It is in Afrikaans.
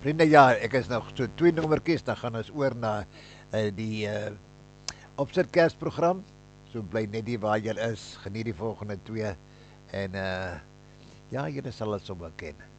Vriende, ja, ek is nog so twee nommertjies, dan gaan ons oor na die opset Kersprogram. So bly net die waar jy is, geniet die volgende twee en ja, julle sal dit sommer ken.